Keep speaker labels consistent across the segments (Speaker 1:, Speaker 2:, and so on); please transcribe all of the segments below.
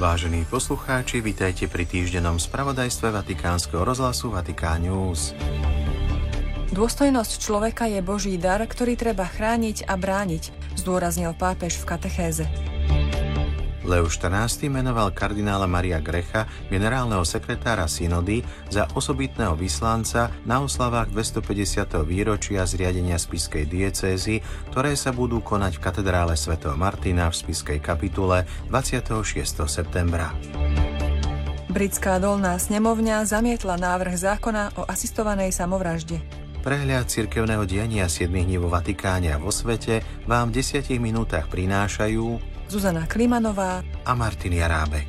Speaker 1: Vážení poslucháči, vitajte pri týždennom spravodajstve Vatikánskeho rozhlasu Vatikán News.
Speaker 2: Dôstojnosť človeka je Boží dar, ktorý treba chrániť a brániť, zdôraznil pápež v katechéze.
Speaker 1: Leo XIV menoval kardinála Maria Grecha, generálneho sekretára synody, za osobitného vyslanca na oslavách 250. výročia zriadenia spišskej diecézy, ktoré sa budú konať v katedrále svätého Martina v spišskej kapitule 26. septembra.
Speaker 2: Britská dolná snemovňa zamietla návrh zákona o asistovanej samovražde.
Speaker 1: Prehľad cirkevného diania 7 dní vo Vatikáne a vo svete vám v 10 minútach prinášajú
Speaker 2: Zuzana Klimanová
Speaker 1: a Martin Jarábek.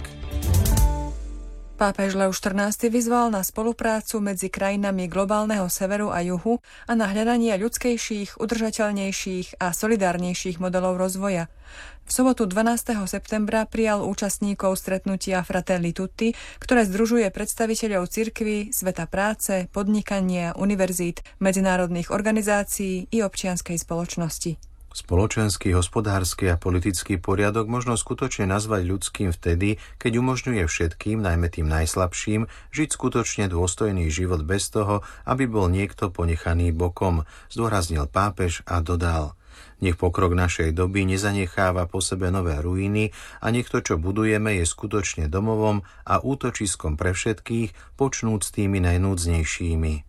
Speaker 2: Pápež Leo XIV vyzval na spoluprácu medzi krajinami globálneho severu a juhu a na hľadanie ľudskejších, udržateľnejších a solidárnejších modelov rozvoja. V sobotu 12. septembra prijal účastníkov stretnutia Fratelli Tutti, ktoré združuje predstaviteľov cirkvi, sveta práce, podnikania, univerzít, medzinárodných organizácií i občianskej spoločnosti.
Speaker 1: Spoločenský, hospodársky a politický poriadok možno skutočne nazvať ľudským vtedy, keď umožňuje všetkým, najmä tým najslabším, žiť skutočne dôstojný život bez toho, aby bol niekto ponechaný bokom, zdôraznil pápež a dodal: Nech pokrok našej doby nezanecháva po sebe nové ruiny a nech to, čo budujeme, je skutočne domovom a útočiskom pre všetkých, počnúc s tými najnúdznejšími.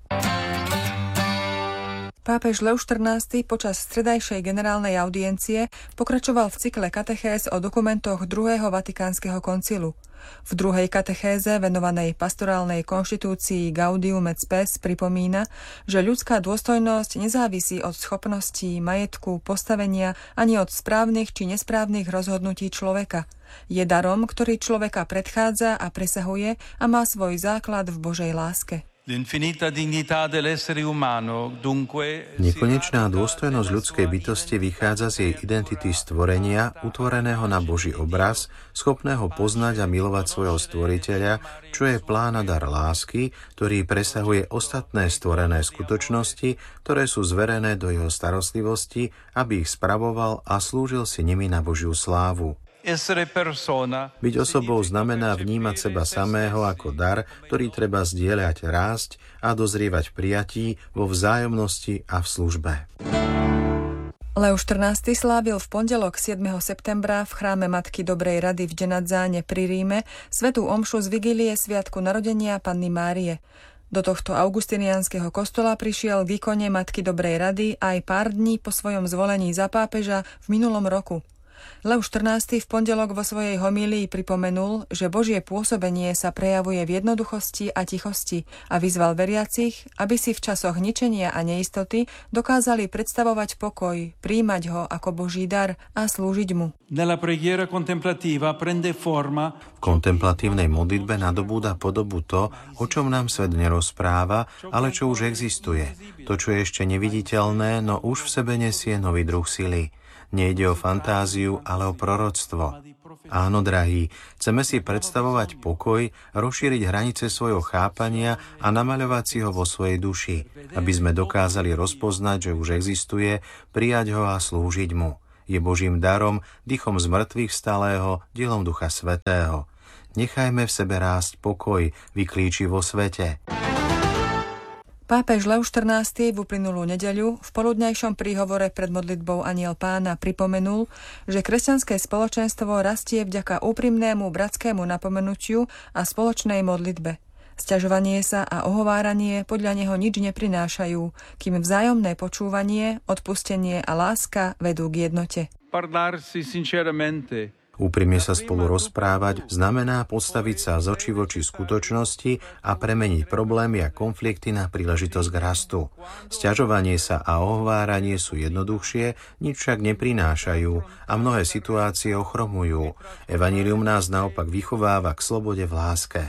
Speaker 2: Pápež Leo XIV počas stredajšej generálnej audiencie pokračoval v cykle katechéz o dokumentoch druhého Vatikánskeho koncilu. V druhej katechéze venovanej pastorálnej konštitúcii Gaudium et Spes pripomína, že ľudská dôstojnosť nezávisí od schopností, majetku, postavenia ani od správnych či nesprávnych rozhodnutí človeka. Je darom, ktorý človeka predchádza a presahuje a má svoj základ v Božej láske.
Speaker 1: Nekonečná dôstojnosť ľudskej bytosti vychádza z jej identity stvorenia, utvoreného na Boží obraz, schopného poznať a milovať svojho stvoriteľa, čo je plán a dar lásky, ktorý presahuje ostatné stvorené skutočnosti, ktoré sú zverené do jeho starostlivosti, aby ich spravoval a slúžil si nimi na Božiu slávu. Byť osobou znamená vnímať seba samého ako dar, ktorý treba zdieľať, rásť a dozrievať v prijatí, vo vzájomnosti a v službe.
Speaker 2: Leo XIV slávil v pondelok 7. septembra v chráme Matky Dobrej rady v Genazzane pri Ríme svätú omšu z vigílie sviatku narodenia Panny Márie. Do tohto augustiniánskeho kostola prišiel k ikone Matky Dobrej rady aj pár dní po svojom zvolení za pápeža v minulom roku. Leo XIV v pondelok vo svojej homílii pripomenul, že Božie pôsobenie sa prejavuje v jednoduchosti a tichosti a vyzval veriacich, aby si v časoch ničenia a neistoty dokázali predstavovať pokoj, prijímať ho ako Boží dar a slúžiť mu.
Speaker 1: V kontemplatívnej modlitbe nadobúda podobu to, o čom nám svet nerozpráva, ale čo už existuje. To, čo je ešte neviditeľné, no už v sebe nesie nový druh sily. Nejde o fantáziu, ale o proroctvo. Áno, drahí, chceme si predstavovať pokoj, rozšíriť hranice svojho chápania a namaľovať si ho vo svojej duši, aby sme dokázali rozpoznať, že už existuje, prijať ho a slúžiť mu. Je Božím darom, dychom z mŕtvych vstalého, dielom Ducha Svätého. Nechajme v sebe rásť pokoj, vyklíči vo svete.
Speaker 2: Pápež Leo XIV v uplynulú nedeľu v poludňajšom príhovore pred modlitbou Anjel Pána pripomenul, že kresťanské spoločenstvo rastie vďaka úprimnému bratskému napomenutiu a spoločnej modlitbe. Sťažovanie sa a ohováranie podľa neho nič neprinášajú, kým vzájomné počúvanie, odpustenie a láska vedú k jednote.
Speaker 1: Úprimne sa spolu rozprávať znamená postaviť sa z očí v oči skutočnosti a premeniť problémy a konflikty na príležitosť k rastu. Sťažovanie sa a ohováranie sú jednoduchšie, nič však neprinášajú a mnohé situácie ochromujú. Evanjelium nás naopak vychováva k slobode v láske.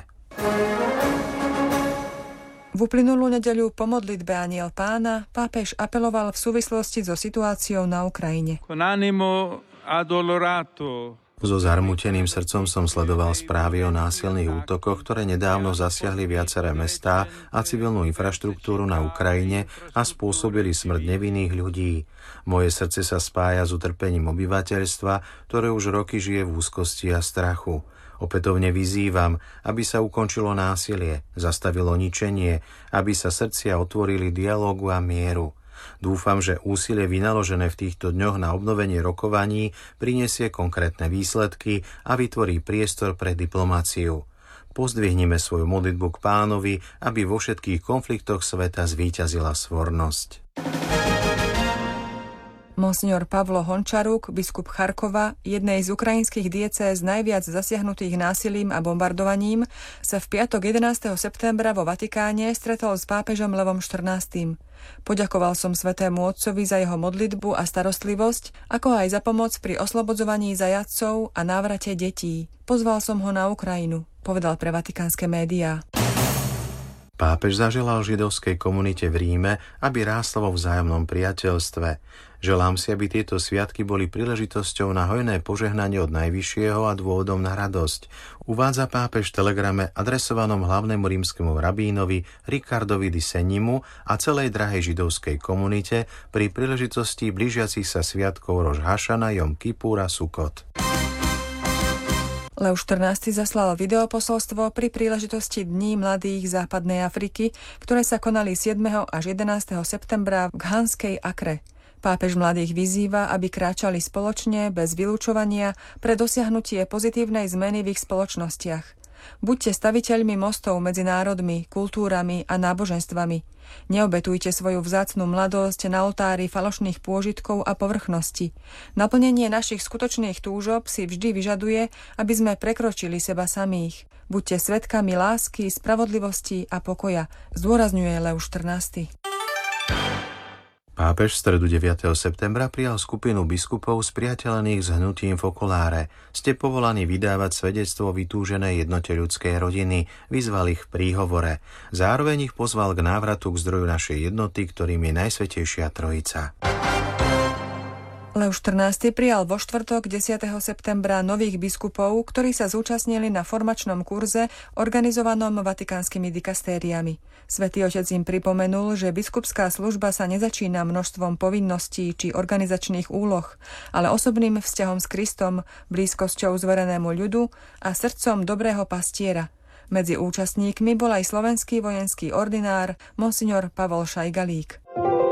Speaker 2: V uplynulú nedeľu po modlitbe Anjel Pána pápež apeloval v súvislosti so situáciou na Ukrajine.
Speaker 1: So zarmúteným srdcom som sledoval správy o násilných útokoch, ktoré nedávno zasiahli viaceré mestá a civilnú infraštruktúru na Ukrajine a spôsobili smrť nevinných ľudí. Moje srdce sa spája s utrpením obyvateľstva, ktoré už roky žije v úzkosti a strachu. Opätovne vyzývam, aby sa ukončilo násilie, zastavilo ničenie, aby sa srdcia otvorili dialógu a mieru. Dúfam, že úsilie vynaložené v týchto dňoch na obnovenie rokovaní prinesie konkrétne výsledky a vytvorí priestor pre diplomáciu. Pozdvihnime svoju modlitbu k Pánovi, aby vo všetkých konfliktoch sveta zvíťazila svornosť.
Speaker 2: Monsignor Pavlo Hončaruk, biskup Charkova, jednej z ukrajinských diecéz najviac zasiahnutých násilím a bombardovaním, sa v piatok 11. septembra vo Vatikáne stretol s pápežom Levom XIV. Poďakoval som Svätému Otcovi za jeho modlitbu a starostlivosť, ako aj za pomoc pri oslobodzovaní zajatcov a návrate detí. Pozval som ho na Ukrajinu, povedal pre vatikánske médiá.
Speaker 1: Pápež zaželal židovskej komunite v Ríme, aby rástla vo vzájomnom priateľstve. Želám si, aby tieto sviatky boli príležitosťou na hojné požehnanie od Najvyššieho a dôvodom na radosť. Uvádza pápež v telegrame adresovanom hlavnému rímskemu rabínovi Ricardovi di Segnimu a celej drahej židovskej komunite pri príležitosti blížiacich sa sviatkov Roš Hašana, Jom Kipur a Sukot.
Speaker 2: Leo XIV zaslal videoposolstvo pri príležitosti Dní mladých západnej Afriky, ktoré sa konali 7. až 11. septembra v Ghanskej Akre. Pápež mladých vyzýva, aby kráčali spoločne, bez vylúčovania, pre dosiahnutie pozitívnej zmeny v ich spoločnostiach. Buďte staviteľmi mostov medzi národmi, kultúrami a náboženstvami. Neobetujte svoju vzácnu mladosť na oltári falošných pôžitkov a povrchnosti. Naplnenie našich skutočných túžob si vždy vyžaduje, aby sme prekročili seba samých. Buďte svedkami lásky, spravodlivosti a pokoja, zdôrazňuje Leo XIV.
Speaker 1: Pápež v stredu 9. septembra prijal skupinu biskupov spriateľených s hnutím Focolare. Ste povolaní vydávať svedectvo vytúženej jednote ľudskej rodiny, vyzval ich v príhovore. Zároveň ich pozval k návratu k zdroju našej jednoty, ktorým je Najsvätejšia Trojica.
Speaker 2: Leo XIV prijal vo štvrtok 10. septembra nových biskupov, ktorí sa zúčastnili na formačnom kurze organizovanom vatikánskymi dikastériami. Svätý Otec im pripomenul, že biskupská služba sa nezačína množstvom povinností či organizačných úloh, ale osobným vzťahom s Kristom, blízkosťou zverenému ľudu a srdcom dobrého pastiera. Medzi účastníkmi bol aj slovenský vojenský ordinár monsignor Pavol Šajgalík.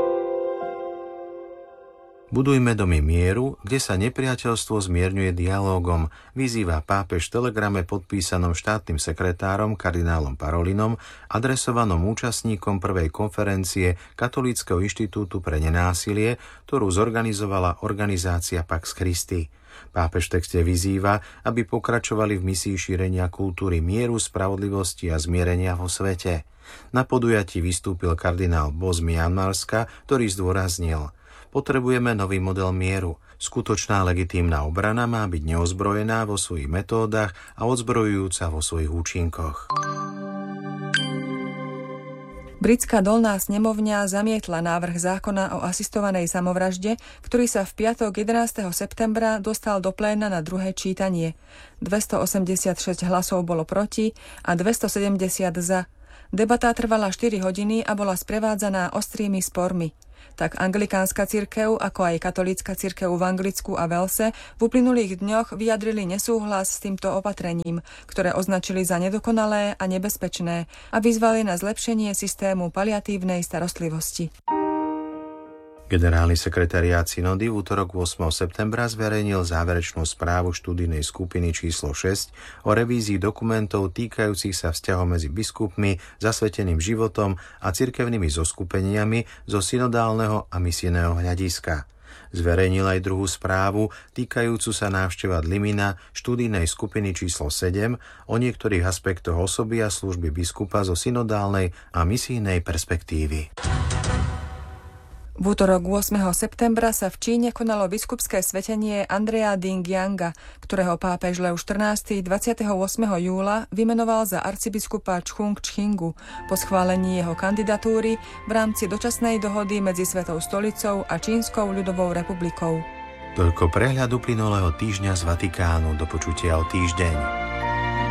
Speaker 1: Budujme domy mieru, kde sa nepriateľstvo zmierňuje dialógom, vyzýva pápež v telegrame podpísanom štátnym sekretárom kardinálom Parolinom, adresovanom účastníkom prvej konferencie Katolíckeho inštitútu pre nenásilie, ktorú zorganizovala organizácia Pax Christi. Pápež v texte vyzýva, aby pokračovali v misii šírenia kultúry mieru, spravodlivosti a zmierenia vo svete. Na podujatí vystúpil kardinál Bo z Mianmarska, ktorý zdôraznil: potrebujeme nový model mieru. Skutočná legitímna obrana má byť neozbrojená vo svojich metódach a odzbrojujúca vo svojich účinkoch.
Speaker 2: Britská dolná snemovňa zamietla návrh zákona o asistovanej samovražde, ktorý sa v piatok 11. septembra dostal do pléna na druhé čítanie. 286 hlasov bolo proti a 270 za. Debata trvala 4 hodiny a bola sprevádzaná ostrými spormi. Tak anglikánska cirkev, ako aj katolícka cirkev v Anglicku a Velse v uplynulých dňoch vyjadrili nesúhlas s týmto opatrením, ktoré označili za nedokonalé a nebezpečné a vyzvali na zlepšenie systému paliatívnej starostlivosti.
Speaker 1: Generálny sekretariát synody v útorok 8. septembra zverejnil záverečnú správu študijnej skupiny číslo 6 o revízii dokumentov týkajúcich sa vzťahov medzi biskupmi, zasveteným životom a cirkevnými zoskupeniami zo synodálneho a misijného hľadiska. Zverejnil aj druhú správu týkajúcu sa návšteva Limina študijnej skupiny číslo 7 o niektorých aspektoch osoby a služby biskupa zo synodálnej a misijnej perspektívy.
Speaker 2: V útorok 8. septembra sa v Číne konalo biskupské svetenie Andrea Dingyanga, ktorého pápež Leo XIV 28. júla vymenoval za arcibiskupa Chhung Chhingu po schválení jeho kandidatúry v rámci dočasnej dohody medzi Svetou stolicou a Čínskou ľudovou republikou.
Speaker 1: Toľko prehľad uplynulého týždňa z Vatikánu. Do počutia o týždeň.